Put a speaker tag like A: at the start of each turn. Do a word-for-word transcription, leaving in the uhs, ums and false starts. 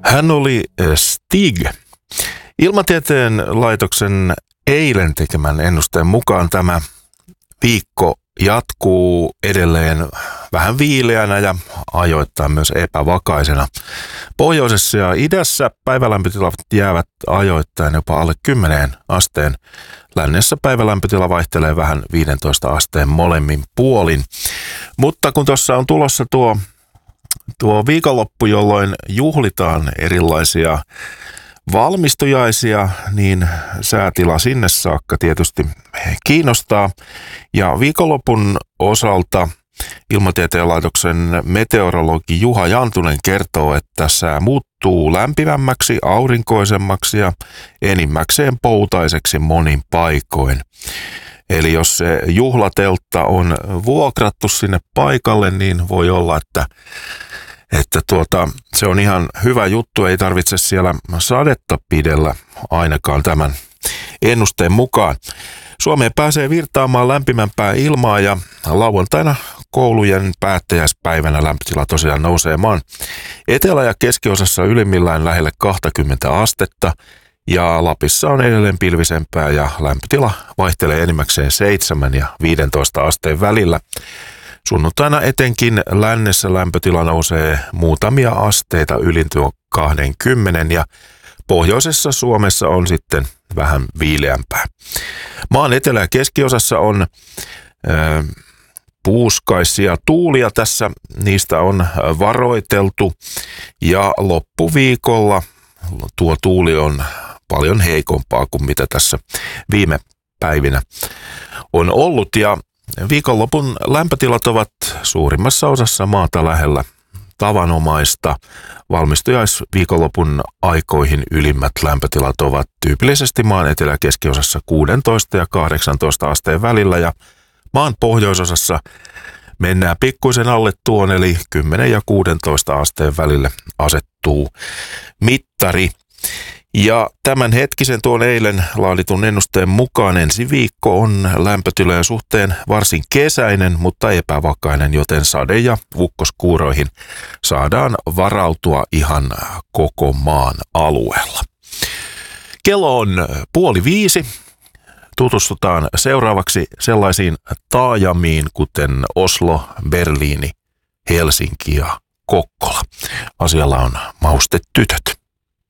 A: Hän oli Stig. Ilmatieteen laitoksen eilen tekemän ennusteen mukaan tämä viikko jatkuu edelleen vähän viileänä ja ajoittain myös epävakaisena. Pohjoisessa ja idässä päivälämpötilat jäävät ajoittain jopa alle kymmeneen asteen. Lännessä päivälämpötila vaihtelee vähän viidentoista asteen molemmin puolin. Mutta kun tuossa on tulossa tuo, tuo viikonloppu, jolloin juhlitaan erilaisia valmistujaisia, niin säätila sinne saakka tietysti kiinnostaa. Ja viikonlopun osalta Ilmatieteen laitoksen meteorologi Juha Jantunen kertoo, että sää muuttuu lämpimämmäksi, aurinkoisemmaksi ja enimmäkseen poutaiseksi monin paikoin. Eli jos se juhlateltta on vuokrattu sinne paikalle, niin voi olla, että Että tuota, se on ihan hyvä juttu, ei tarvitse siellä sadetta pidellä ainakaan tämän ennusteen mukaan. Suomeen pääsee virtaamaan lämpimämpää ilmaa ja lauantaina koulujen päättäjäispäivänä lämpötila tosiaan nousee maan etelä- ja keskiosassa ylimmillään lähelle kaksikymmentä astetta ja Lapissa on edelleen pilvisempää ja lämpötila vaihtelee enimmäkseen seitsemän ja viidentoista asteen välillä. Sunnuntaina etenkin lännessä lämpötila nousee muutamia asteita yli tuo kaksikymmentä ja pohjoisessa Suomessa on sitten vähän viileämpää. Maan etelä- ja keskiosassa on ö, puuskaisia tuulia tässä, niistä on varoiteltu ja loppuviikolla tuo tuuli on paljon heikompaa kuin mitä tässä viime päivinä on ollut ja viikonlopun lämpötilat ovat suurimmassa osassa maata lähellä tavanomaista. Valmistujaisviikonlopun aikoihin ylimmät lämpötilat ovat tyypillisesti maan etelä- ja keskiosassa kuusitoista ja kahdeksantoista asteen välillä ja maan pohjoisosassa mennään pikkuisen alle tuon eli kymmenen ja kuusitoista asteen välille asettuu mittari. Ja tämän hetkisen tuon eilen laaditun ennusteen mukaan ensi viikko on lämpötilojen suhteen varsin kesäinen, mutta epävakainen, joten sade- ja ukkoskuuroihin saadaan varautua ihan koko maan alueella. Kello on puoli viisi. Tutustutaan seuraavaksi sellaisiin taajamiin kuten Oslo, Berliini, Helsinki ja Kokkola. Asialla on Maustetytöt.